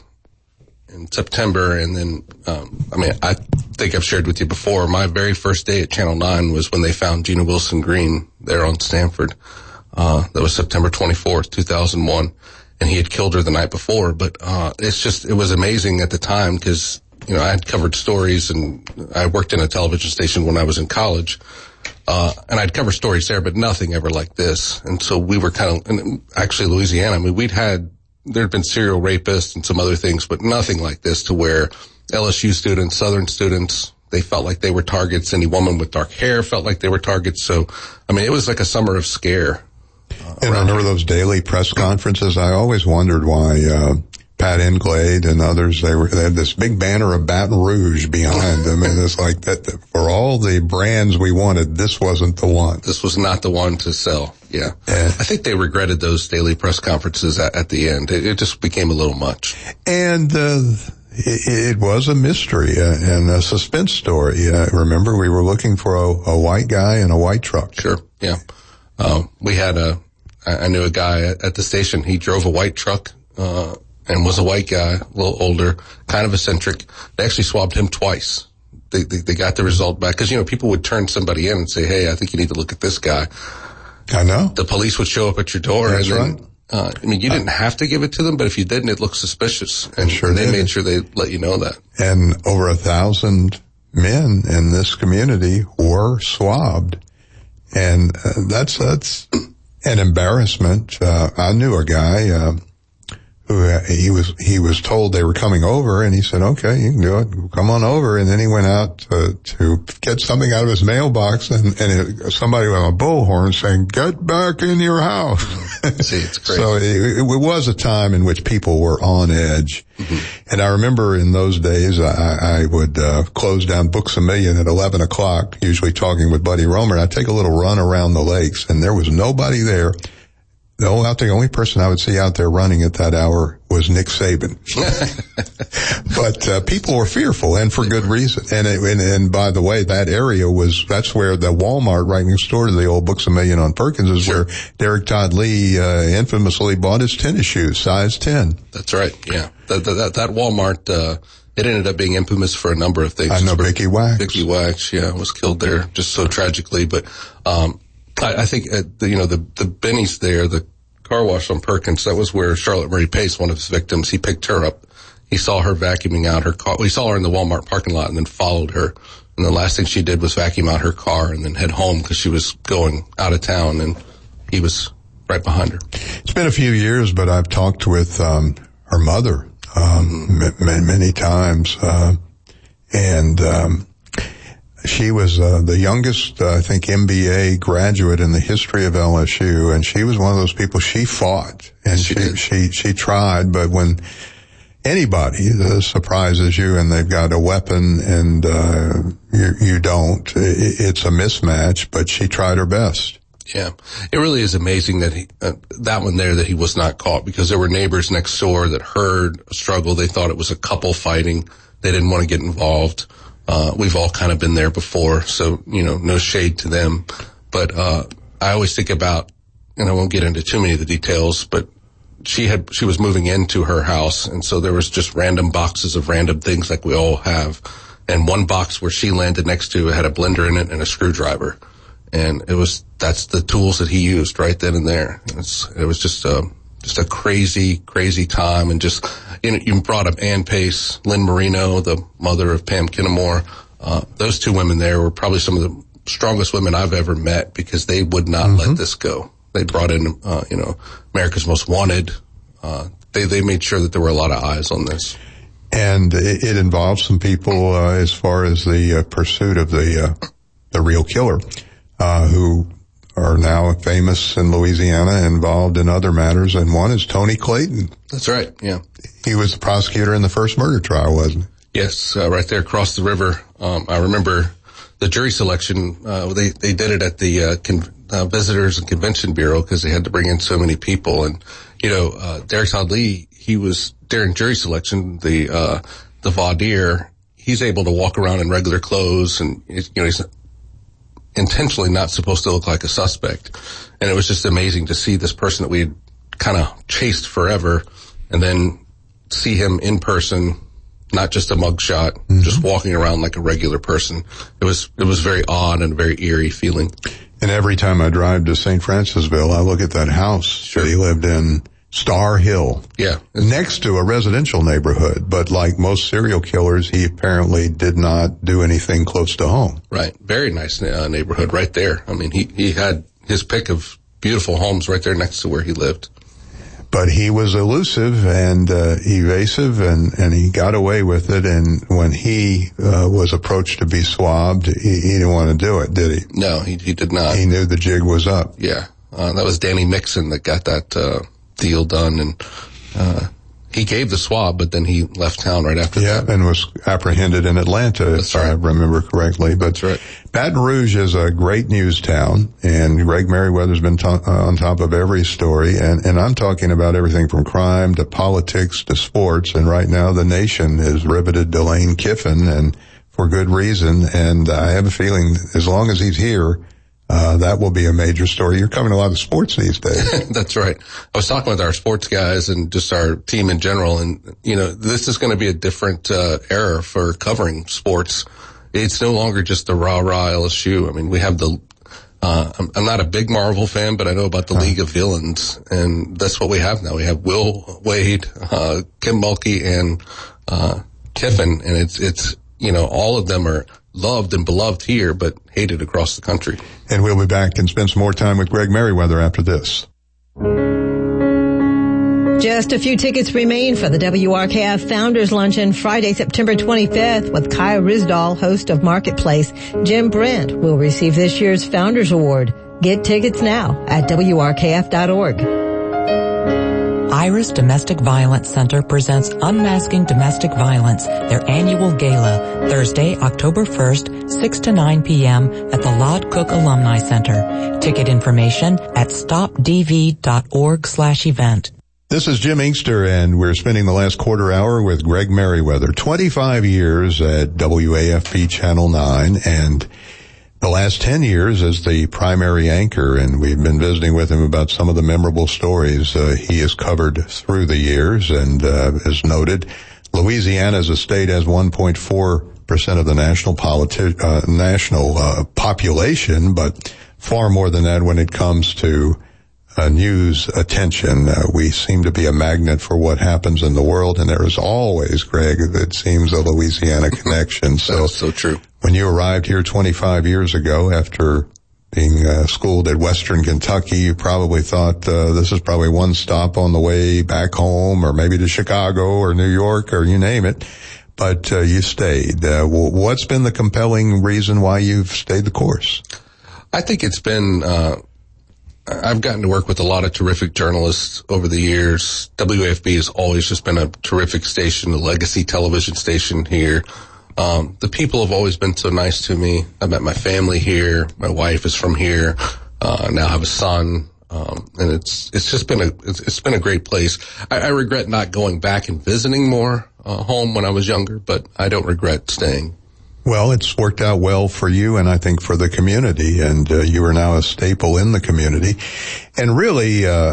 in September, and then, um, I mean, I think I've shared with you before, my very first day at Channel nine was when they found Gina Wilson Green there on Stanford. Uh, that was September twenty-fourth, two thousand one, and he had killed her the night before. But, uh, it's just, it was amazing at the time because, you know, I had covered stories, and I worked in a television station when I was in college. Uh, and I'd cover stories there, but nothing ever like this. And so we were kind of, and actually Louisiana, I mean, we'd had, there'd been serial rapists and some other things, but nothing like this to where L S U students, Southern students, they felt like they were targets. Any woman with dark hair felt like they were targets. So, I mean, it was like a summer of scare. Uh, and I remember those daily press conferences. I always wondered why, uh, Pat Englade and others, they were, they had this big banner of Baton Rouge behind them. And it's like that, for all the brands we wanted, this wasn't the one. This was not the one to sell. Yeah. And I think they regretted those daily press conferences at, at the end. It, it just became a little much. And, uh, it, it was a mystery uh, and a suspense story. Uh, remember, we were looking for a, a white guy in a white truck. Sure. Yeah. Uh, we had a, I knew a guy at the station. He drove a white truck, uh, and was a white guy, a little older, kind of eccentric. They actually swabbed him twice. They, they, they got the result back. Cause, you know, people would turn somebody in and say, hey, I think you need to look at this guy. I know. The police would show up at your door. That's and then, right. Uh, I mean, you didn't have to give it to them, but if you didn't, it looked suspicious. And, sure and they did. made sure they let you know that. And over a thousand men in this community were swabbed. And uh, that's, that's an embarrassment. Uh, I knew a guy, uh, who uh, he was he was told they were coming over, and he said, okay, you can do it, come on over. And then he went out to, to get something out of his mailbox, and, and it, somebody with a bullhorn saying, get back in your house. See, it's crazy. So it, it was a time in which people were on edge. Mm-hmm. And I remember in those days, I, I would uh, close down Books A Million at eleven o'clock, usually talking with Buddy Romer, and I'd take a little run around the lakes, and there was nobody there. The only, the only person I would see out there running at that hour was Nick Saban. But uh, people were fearful, and for good reason. And, it, and and by the way, that area was, that's where the Walmart right next door to the old Books A Million on Perkins is Sure. where Derek Todd Lee uh, infamously bought his tennis shoes, size ten. That's right, yeah. That, that, that Walmart, uh, it ended up being infamous for a number of things. I know Vicky Wax. Vicky Wax, yeah, was killed there just so tragically. But um I, I think, uh, the, you know, the, the Benny's there, the car wash on Perkins, that was where Charlotte Murray Pace, one of his victims, he picked her up. He saw her vacuuming out her car. Well, he saw her in the Walmart parking lot and then followed her. And the last thing she did was vacuum out her car and then head home because she was going out of town, and he was right behind her. It's been a few years, but I've talked with um her mother um mm-hmm. m- many times, uh and um she was uh, the youngest, uh, I think, M B A graduate in the history of L S U, and she was one of those people. She fought, and she she she, she tried, but when anybody uh, surprises you and they've got a weapon and uh you, you don't, it, it's a mismatch. But she tried her best. Yeah, it really is amazing that he, uh, that one there, that he was not caught, because there were neighbors next door that heard a struggle. They thought it was a couple fighting. They didn't want to get involved. Uh, we've all kind of been there before, so, you know, no shade to them. But, uh, I always think about, and I won't get into too many of the details, but she had, she was moving into her house, and so there was just random boxes of random things like we all have. And one box where she landed next to had a blender in it and a screwdriver. And it was, that's the tools that he used right then and there. It's, it was just, uh, just a crazy, crazy time. And just, you know, you brought up Ann Pace, Lynn Marino, the mother of Pam Kinnemore. Uh, those two women there were probably some of the strongest women I've ever met, because they would not mm-hmm. let this go. They brought in, uh, you know, America's Most Wanted. Uh, they, they made sure that there were a lot of eyes on this. And it, it involves some people, uh, as far as the uh, pursuit of the, uh, the real killer, uh, who are now famous in Louisiana, involved in other matters. And one is Tony Clayton. That's right. Yeah. He was the prosecutor in the first murder trial, wasn't he? Yes. Uh, right there across the river. Um, I remember the jury selection. Uh, they, they did it at the, uh, con- uh, Visitors and Convention Bureau, because they had to bring in so many people. And, you know, uh, Derek Todd Lee, he was, during jury selection, the, uh, the voir dire, he's able to walk around in regular clothes, and he's, you know, he's intentionally not supposed to look like a suspect. And it was just amazing to see this person that we had kind of chased forever, and then see him in person, not just a mugshot, mm-hmm. just walking around like a regular person. It was, it was very odd and a very eerie feeling. And every time I drive to Saint Francisville, I look at that house sure. that he lived in, Star Hill. Yeah. Next to a residential neighborhood, but like most serial killers, he apparently did not do anything close to home. Right. Very nice uh, neighborhood right there. I mean, he, he had his pick of beautiful homes right there next to where he lived. But he was elusive and uh, evasive, and, and he got away with it. And when he uh, was approached to be swabbed, he, he didn't want to do it, did he? No, he, he did not. He knew the jig was up. Yeah. Uh, that was Danny Mixon that got that uh, deal done. And uh, he gave the swab, but then he left town right after yeah, that. Yeah, and was apprehended in Atlanta, That's if right. I remember correctly. But That's right. Baton Rouge is a great news town, and Greg Merriweather's been to- uh, on top of every story, and, and I'm talking about everything from crime to politics to sports, and right now the nation is riveted to Lane Kiffin, and for good reason, and I have a feeling as long as he's here, Uh, that will be a major story. You're covering a lot of sports these days. That's right. I was talking with our sports guys and just our team in general, and, you know, this is going to be a different uh, era for covering sports. It's no longer just the rah-rah L S U. I mean, we have the, uh, I'm, I'm not a big Marvel fan, but I know about the huh. League of Villains, and that's what we have now. We have Will Wade, uh, Kim Mulkey, and uh, Kiffin, and it's, it's, you know, all of them are loved and beloved here, but hated across the country. And we'll be back and spend some more time with Greg Merriweather after this. Just a few tickets remain for the W R K F Founders Luncheon Friday, September twenty-fifth with Kai Ryssdal, host of Marketplace. Jim Brent will receive this year's Founders Award. Get tickets now at W R K F dot org. Iris Domestic Violence Center presents Unmasking Domestic Violence, their annual gala, Thursday, October first, six to nine p.m. at the Lod Cook Alumni Center. Ticket information at stop d v dot org slash event. This is Jim Inkster, and we're spending the last quarter hour with Greg Merriweather. twenty-five years at W A F P Channel nine, and the last ten years as the primary anchor, and we've been visiting with him about some of the memorable stories uh, he has covered through the years. And uh, as noted, Louisiana as a state has one point four percent of the national politi- uh, national uh, population, but far more than that when it comes to uh, news attention. Uh, we seem to be a magnet for what happens in the world, and there is always, Greg, it seems, a Louisiana connection. So, That's so true. When you arrived here twenty-five years ago after being uh, schooled at Western Kentucky, you probably thought uh, this is probably one stop on the way back home, or maybe to Chicago or New York or you name it. But uh, you stayed. Uh, what's been the compelling reason why you've stayed the course? I think it's been, uh, I've gotten to work with a lot of terrific journalists over the years. W A F B has always just been a terrific station, a legacy television station here. Um, the people have always been so nice to me. I met my family here. My wife is from here. Uh, now I have a son. Um, and it's, it's just been a, it's, it's been a great place. I, I regret not going back and visiting more, uh, home when I was younger, but I don't regret staying. Well, it's worked out well for you and I think for the community, and uh, you are now a staple in the community. And really, uh,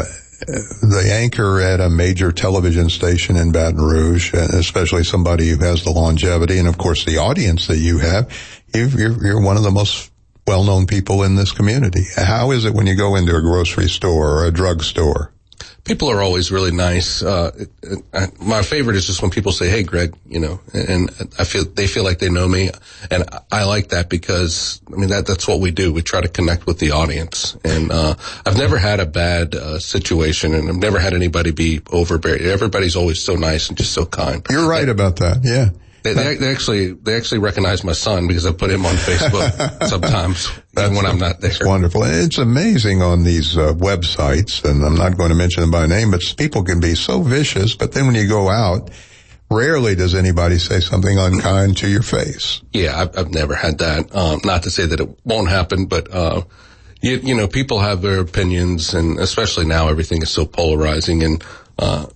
the anchor at a major television station in Baton Rouge, especially somebody who has the longevity and, of course, the audience that you have, you've, you're, you're one of the most well-known people in this community. How is it when you go into a grocery store or a drugstore? People are always really nice. Uh, it, it, my favorite is just when people say, "Hey, Greg," you know, and I feel, they feel like they know me. And I like that because, I mean, that, that's what we do. We try to connect with the audience. And, uh, I've never had a bad, uh, situation, and I've never had anybody be overbearing. Everybody's always so nice and just so kind. You're right about that. Yeah. They, they, they actually, they actually recognize my son because I put him on Facebook sometimes, even when I'm not there. It's wonderful. It's amazing on these uh, websites, and I'm not going to mention them by name, but people can be so vicious, but then when you go out, rarely does anybody say something unkind to your face. Yeah, I've, I've never had that. Um, not to say that it won't happen, but, uh, you, you know, people have their opinions, and especially now everything is so polarizing, and, uh,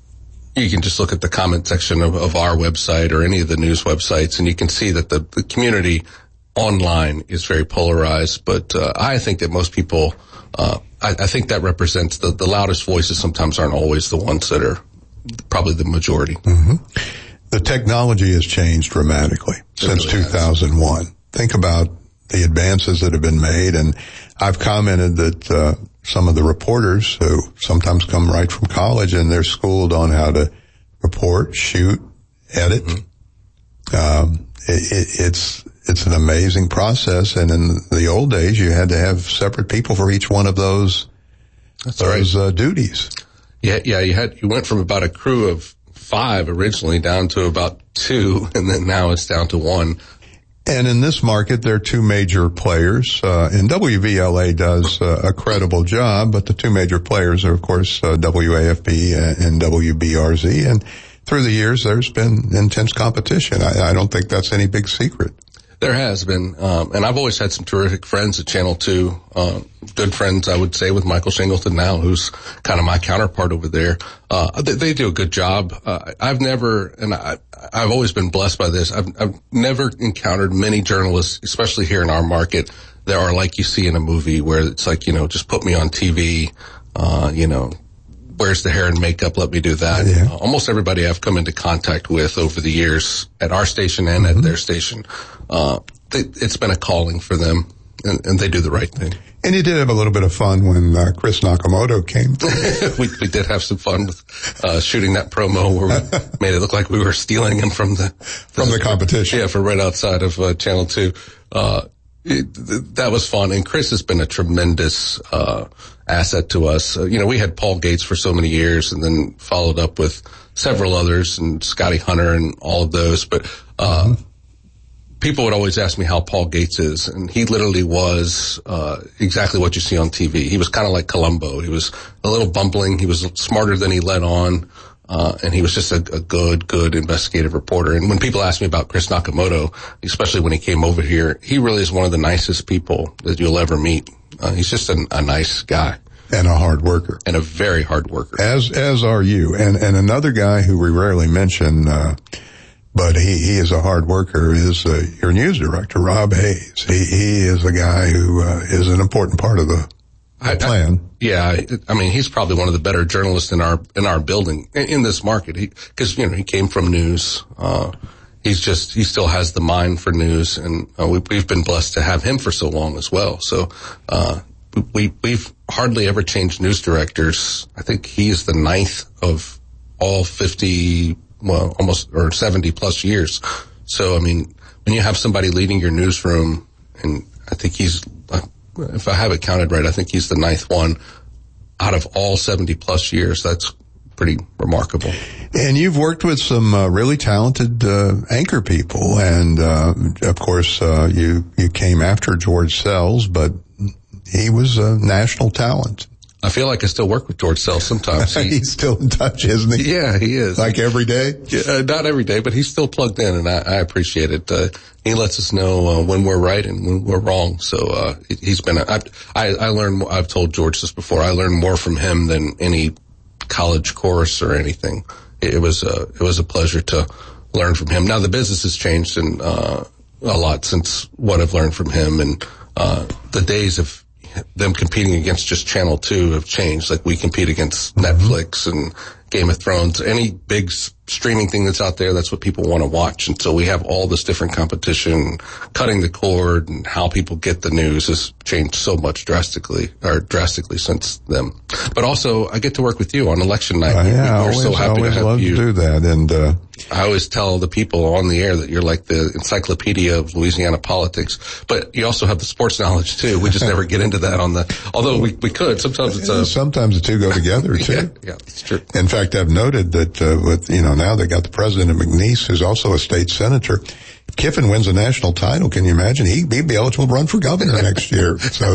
you can just look at the comment section of, of our website or any of the news websites, and you can see that the, the community online is very polarized. But uh, I think that most people, uh, I, I think that represents the, the loudest voices sometimes aren't always the ones that are probably the majority. Mm-hmm. The technology has changed dramatically it since really two thousand one. Has. Think about the advances that have been made, and I've commented that uh, some of the reporters who sometimes come right from college and they're schooled on how to report, shoot, edit. Mm-hmm. Um, it, it, it's it's an amazing process, and in the old days, you had to have separate people for each one of those That's those right. uh, duties. Yeah, yeah, you had you went from about a crew of five originally down to about two, and then now it's down to one. And in this market, there are two major players, uh, and W V L A does uh, a credible job, but the two major players are, of course, uh, W A F B and W B R Z, and through the years, there's been intense competition. I, I don't think that's any big secret. There has been, um, and I've always had some terrific friends at Channel two, uh, good friends, I would say, with Michael Singleton now, who's kind of my counterpart over there. Uh, they, they do a good job. Uh, I've never, and I, I've always been blessed by this, I've, I've never encountered many journalists, especially here in our market, that are like you see in a movie where it's like, you know, just put me on T V, uh, you know, where's the hair and makeup? Let me do that. Yeah. Uh, almost everybody I've come into contact with over the years at our station and mm-hmm. at their station, uh, they, it's been a calling for them, and, and they do the right thing. And you did have a little bit of fun when uh, Chris Nakamoto came. we, we did have some fun with uh, shooting that promo where we made it look like we were stealing him from the, the from the competition. Yeah, from right outside of uh, Channel two. Uh, it, th- that was fun, and Chris has been a tremendous uh asset to us. Uh, you know, we had Paul Gates for so many years, and then followed up with several others, and Scotty Hunter and all of those. But uh mm-hmm. people would always ask me how Paul Gates is, and he literally was uh exactly what you see on T V. He was kind of like Columbo. He was a little bumbling. He was smarter than he let on. Uh, and he was just a, a good, good investigative reporter. And when people ask me about Chris Nakamoto, especially when he came over here, he really is one of the nicest people that you'll ever meet. Uh, he's just a, a nice guy. And a hard worker. And a very hard worker. As, as are you. And, and another guy who we rarely mention, uh, but he, he is a hard worker is, uh, your news director, Rob Hayes. He, he is a guy who, uh, is an important part of the, the I, plan. I, yeah. I, I mean, he's probably one of the better journalists in our, in our building, in, in this market. He, cause, you know, he came from news. Uh, he's just, he still has the mind for news, and uh, we, we've been blessed to have him for so long as well. So, uh, we, we've hardly ever changed news directors. I think he is the ninth of all fifty, well, almost, or seventy plus years. So, I mean, when you have somebody leading your newsroom, and I think he's, uh, if I have it counted right, I think he's the ninth one out of all seventy plus years. That's pretty remarkable. And you've worked with some uh, really talented uh, anchor people, and uh, of course, uh, you you came after George Sells, but he was a national talent. I feel like I still work with George Sells sometimes. He, he's still in touch, isn't he? Yeah, he is. Like every day? Yeah, uh, not every day, but he's still plugged in, and I, I appreciate it. Uh, he lets us know uh, when we're right and when we're wrong. So uh, he's been. A, I, I, I learned. I've told George this before. I learned more from him than any college course or anything. It, it was. Uh, it was a pleasure to learn from him. Now the business has changed and uh, a lot since what I've learned from him, and uh, the days of them competing against just Channel two have changed. Like, we compete against mm-hmm. Netflix and Game of Thrones. Any big s- streaming thing that's out there, that's what people want to watch. And so we have all this different competition. Cutting the cord and how people get the news has changed so much drastically, or drastically since then. But also, I get to work with you on election night. Uh, yeah, We're always, so happy always to have love you. to do that. And uh, I always tell the people on the air that you're like the encyclopedia of Louisiana politics, but you also have the sports knowledge too. We just never get into that on the, although we, we could. Sometimes it's a, sometimes the two go together too. yeah, yeah, it's true. In fact, I've noted that uh, with, you know, now they got the president of McNeese, who's also a state senator. If Kiffin wins a national title, can you imagine? He'd, he'd be eligible to run for governor next year. So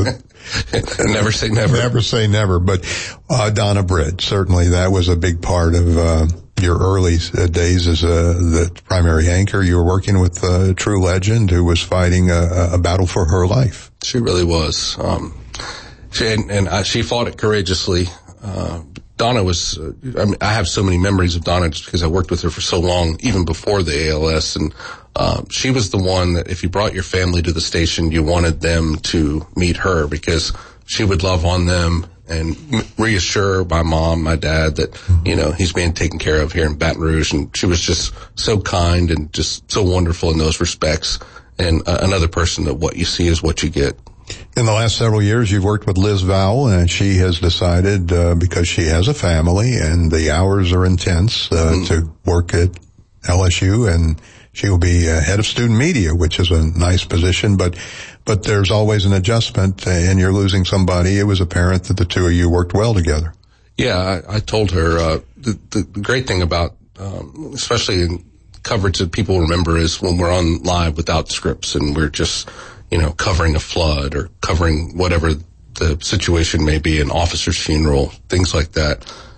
never say never. Never say never. But uh, Donna Britt, certainly that was a big part of uh, your early uh, days as uh, the primary anchor. You were working with a true legend who was fighting a, a battle for her life. She really was. Um, she, and and uh, she fought it courageously. Uh, Donna was, uh, I mean, I have so many memories of Donna just because I worked with her for so long, even before the A L S. And, uh, she was the one that if you brought your family to the station, you wanted them to meet her because she would love on them and reassure my mom, my dad that, you know, he's being taken care of here in Baton Rouge. And she was just so kind and just so wonderful in those respects. And uh, another person that what you see is what you get. In the last several years, you've worked with Liz Vowell, and she has decided, uh, because she has a family and the hours are intense, uh, mm. to work at L S U, and she will be uh, head of student media, which is a nice position, but, but there's always an adjustment, and you're losing somebody. It was apparent that the two of you worked well together. Yeah, I, I told her, uh, the, the great thing about, um, especially in coverage that people remember is when we're on live without scripts and we're just, you know, covering a flood or covering whatever the situation may be, an officer's funeral, things like that.